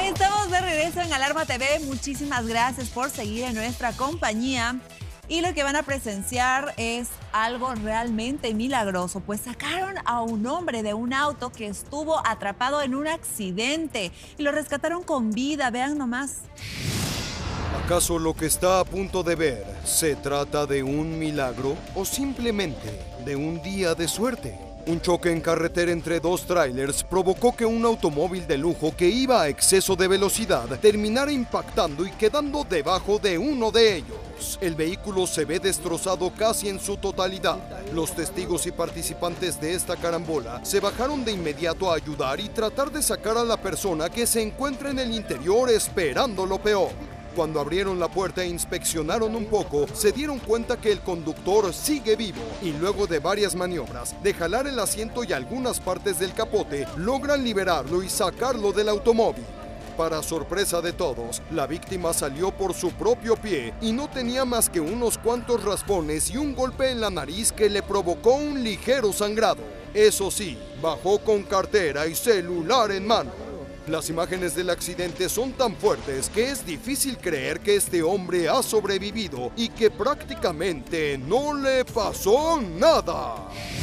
Estamos de regreso en Alarma TV. Muchísimas gracias por seguir en nuestra compañía. Y lo que van a presenciar es algo realmente milagroso, pues sacaron a un hombre de un auto que estuvo atrapado en un accidente y lo rescataron con vida. Vean nomás. ¿Acaso lo que está a punto de ver se trata de un milagro o simplemente de un día de suerte? Un choque en carretera entre dos tráilers provocó que un automóvil de lujo que iba a exceso de velocidad terminara impactando y quedando debajo de uno de ellos. El vehículo se ve destrozado casi en su totalidad. Los testigos y participantes de esta carambola se bajaron de inmediato a ayudar y tratar de sacar a la persona que se encuentra en el interior esperando lo peor. Cuando abrieron la puerta e inspeccionaron un poco, se dieron cuenta que el conductor sigue vivo y luego de varias maniobras, de jalar el asiento y algunas partes del capote, logran liberarlo y sacarlo del automóvil. Para sorpresa de todos, la víctima salió por su propio pie y no tenía más que unos cuantos raspones y un golpe en la nariz que le provocó un ligero sangrado. Eso sí, bajó con cartera y celular en mano. Las imágenes del accidente son tan fuertes que es difícil creer que este hombre ha sobrevivido y que prácticamente no le pasó nada.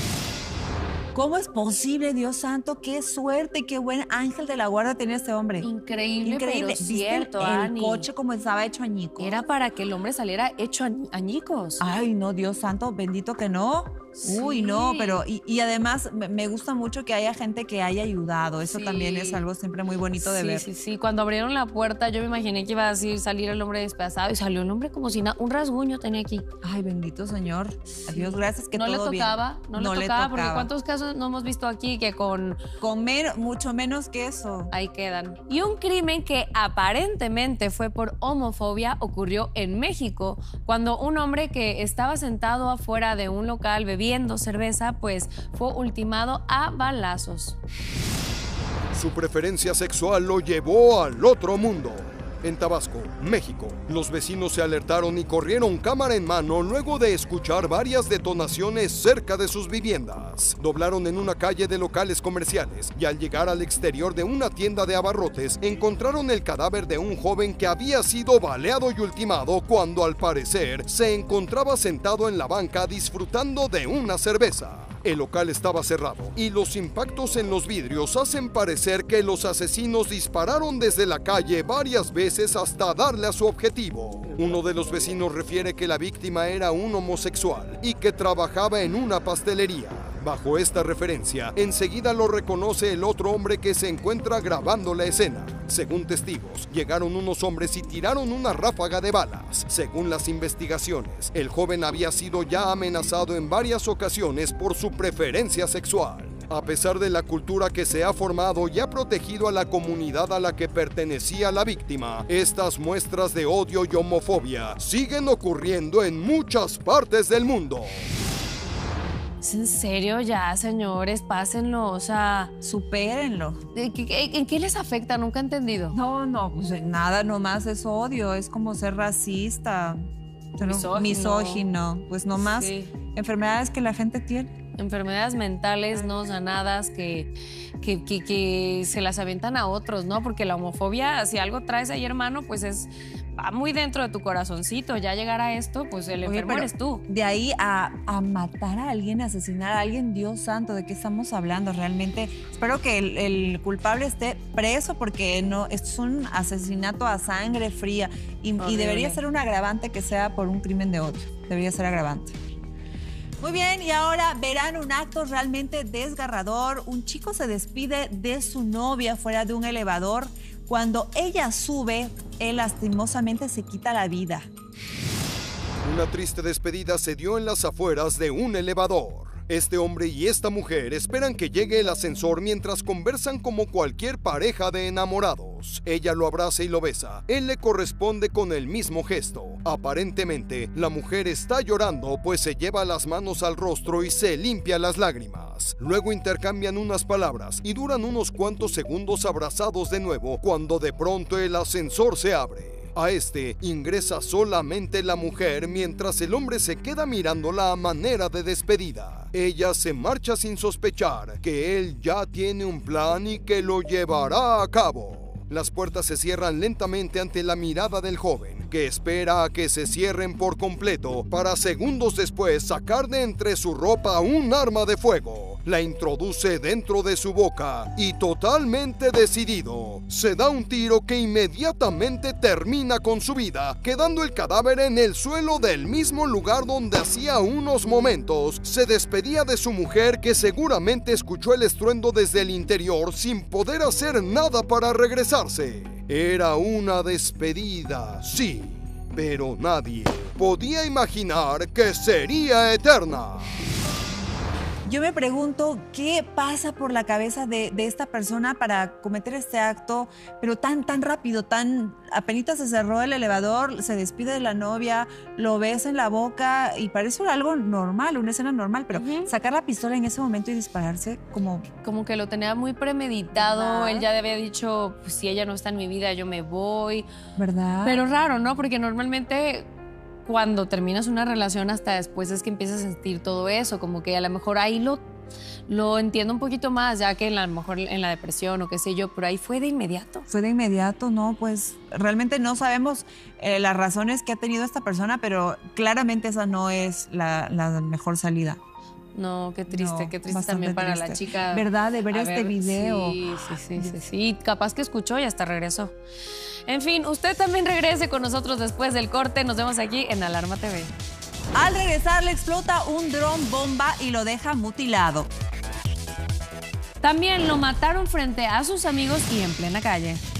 ¿Cómo es posible, Dios santo? Qué suerte y qué buen ángel de la guarda tenía este hombre. Increíble, Increíble. pero cierto, ¿Viste el Ani? coche como estaba hecho añicos? Era para que el hombre saliera hecho añicos. Ay, no, Dios santo, bendito que no. Uy, Sí. no, pero y además me gusta mucho que haya gente que haya ayudado. Eso Sí. también es algo siempre muy bonito de ver. Sí. Cuando abrieron la puerta, yo me imaginé que iba a salir el hombre despedazado y salió el hombre como si un rasguño tenía aquí. Ay, bendito Señor. Adiós, gracias que No le todo bien. tocaba, no le tocaba, porque ¿cuántos casos no hemos visto aquí que con Mucho menos que eso. ahí quedan? Y un crimen que aparentemente fue por homofobia ocurrió en México, cuando un hombre que estaba sentado afuera de un local bebiendo cerveza, pues fue ultimado a balazos. Su preferencia sexual lo llevó al otro mundo. En Tabasco, México, los vecinos se alertaron y corrieron cámara en mano luego de escuchar varias detonaciones cerca de sus viviendas. Doblaron en una calle de locales comerciales y al llegar al exterior de una tienda de abarrotes encontraron el cadáver de un joven que había sido baleado y ultimado cuando al parecer se encontraba sentado en la banca disfrutando de una cerveza. El local estaba cerrado y los impactos en los vidrios hacen parecer que los asesinos dispararon desde la calle varias veces hasta darle a su objetivo. Uno de los vecinos refiere que la víctima era un homosexual y que trabajaba en una pastelería. Bajo esta referencia, enseguida lo reconoce el otro hombre que se encuentra grabando la escena. Según testigos, llegaron unos hombres y tiraron una ráfaga de balas. Según las investigaciones, el joven había sido ya amenazado en varias ocasiones por su preferencia sexual. A pesar de la cultura que se ha formado y ha protegido a la comunidad a la que pertenecía la víctima, estas muestras de odio y homofobia siguen ocurriendo en muchas partes del mundo. ¿Es en serio ya, señores? Pásenlo, o sea, Supérenlo. ¿en qué les afecta? Nunca he entendido. No, pues nada, nomás es odio, es como ser racista, misógino, pues nomás Sí. enfermedades que la gente tiene. Enfermedades mentales no sanadas que se las aventan a otros, ¿no? Porque la homofobia, si algo traes ahí, hermano, pues va muy dentro de tu corazoncito. Ya llegar a esto, pues el enfermo pero eres tú. De ahí a matar a alguien, a asesinar a alguien, Dios santo, ¿de qué estamos hablando? Realmente espero que el culpable esté preso porque no, esto es un asesinato a sangre fría y debería ser un agravante que sea por un crimen de odio. Debería ser agravante. Muy bien, y ahora verán un acto realmente desgarrador. Un chico se despide de su novia fuera de un elevador. Cuando ella sube, él lastimosamente se quita la vida. Una triste despedida se dio en las afueras de un elevador. Este hombre y esta mujer esperan que llegue el ascensor mientras conversan como cualquier pareja de enamorados. Ella lo abraza y lo besa. Él le corresponde con el mismo gesto. Aparentemente, la mujer está llorando pues se lleva las manos al rostro y se limpia las lágrimas. Luego intercambian unas palabras y duran unos cuantos segundos abrazados de nuevo cuando de pronto el ascensor se abre. A este ingresa solamente la mujer mientras el hombre se queda mirándola a manera de despedida. Ella se marcha sin sospechar que él ya tiene un plan y que lo llevará a cabo. Las puertas se cierran lentamente ante la mirada del joven, que espera a que se cierren por completo para segundos después sacar de entre su ropa un arma de fuego. La introduce dentro de su boca y, totalmente decidido, se da un tiro que inmediatamente termina con su vida, quedando el cadáver en el suelo del mismo lugar donde hacía unos momentos se despedía de su mujer, que seguramente escuchó el estruendo desde el interior sin poder hacer nada para regresarse. Era una despedida, sí, pero nadie podía imaginar que sería eterna. Yo me pregunto qué pasa por la cabeza de esta persona para cometer este acto, pero tan rápido, apenas se cerró el elevador, se despide de la novia, lo besa en la boca y parece algo normal, una escena normal, pero sacar la pistola en ese momento y dispararse como que lo tenía muy premeditado. ¿Verdad? Él ya había dicho, pues, si ella no está en mi vida, yo me voy. ¿Verdad? Pero raro, ¿no? Porque normalmente cuando terminas una relación hasta después es que empiezas a sentir todo eso, como que a lo mejor ahí lo entiendo un poquito más, ya que a lo mejor en la depresión o qué sé yo, pero ahí fue de inmediato. Fue de inmediato, ¿no? Pues realmente no sabemos las razones que ha tenido esta persona, pero claramente esa no es la mejor salida. No, qué triste No, también para triste. la chica. ¿Verdad? De ver este video. Sí, capaz que escuchó y hasta regresó. En fin, usted también regrese con nosotros después del corte. Nos vemos aquí en Alarma TV. Al regresar le explota un dron bomba y lo deja mutilado. También lo mataron frente a sus amigos y en plena calle.